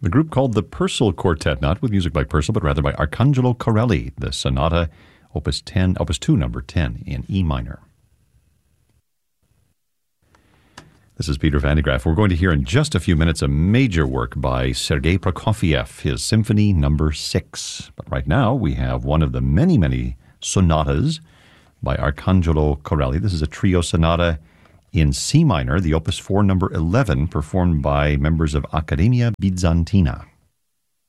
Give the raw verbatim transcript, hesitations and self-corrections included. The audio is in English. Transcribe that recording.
The group called the Purcell Quartet, not with music by Purcell, but rather by Arcangelo Corelli, the Sonata Opus ten, Opus two, number ten in E minor. This is Peter Van de Graaff. We're going to hear in just a few minutes a major work by Sergei Prokofiev, his Symphony number six. But right now we have one of the many, many sonatas by Arcangelo Corelli. This is a trio sonata in C minor, the Opus four number eleven, performed by members of Accademia Bizantina.